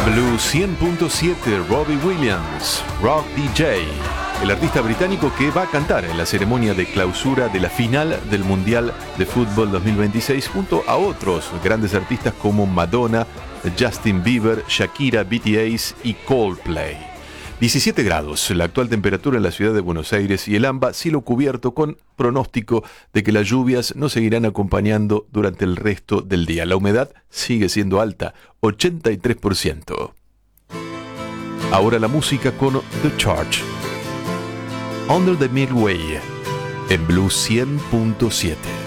Blue 100.7, Robbie Williams, Rock DJ, el artista británico que va a cantar en la ceremonia de clausura de la final del Mundial de Fútbol 2026 junto a otros grandes artistas como Madonna, Justin Bieber, Shakira, BTS y Coldplay. 17 grados, la actual temperatura en la ciudad de Buenos Aires y el AMBA cielo cubierto con pronóstico de que las lluvias nos seguirán acompañando durante el resto del día. La humedad sigue siendo alta, 83%. Ahora la música con The Charge. Under the Milky Way, en Blue 100.7.